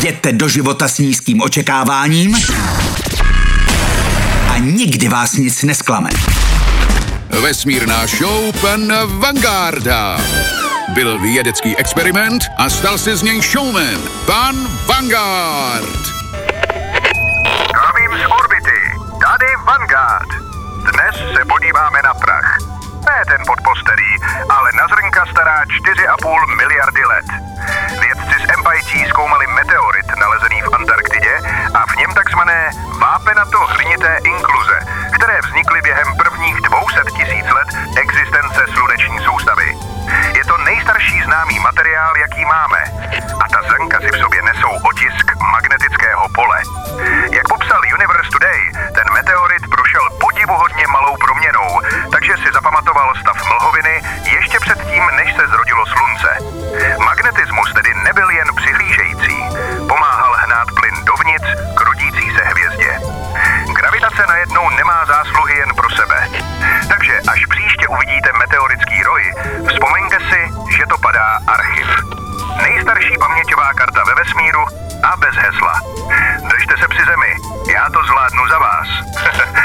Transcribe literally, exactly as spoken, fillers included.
Jděte do života s nízkým očekáváním a nikdy vás nic nesklame. Vesmírná show pana Vangarda. Byl vědecký experiment a stal se z něj showman, pan Vanguard. Zdravím z orbity, tady Vanguard. Dnes se podíváme na prach. Ne ten pod postelí, ale na zrnka stará čtyři a půl miliardy let. Vědci z M I T zkoumali meteorit nalezený v Antarktidě a v něm takzvané vápenato-hlinité inkluze, které vznikly během prvních dvou set tisíc let existence sluneční soustavy. Je to nejstarší známý materiál, jaký máme. A ta zrnka si v sobě nesou otisk magnetického pole. Jak popsal Universe Today, ten meteorit prošel podivuhodně malou proměnou, takže si zapamatoval stav mlhoviny ještě předtím, než se zrodilo slunce. Magnetismus tedy nebyl jen přihlížející. Pomáhal hnát plyn dovnitř k rodící se hvězdě. Gravitace najednou nemá zásluhy jen pro sebe. Takže až příště uvidíte meteorický roj, vzpomeňte si, že to padá archiv. Nejstarší paměťová karta ve vesmíru a bez hesla. Držte se při zemi, já to zvládnu za vás.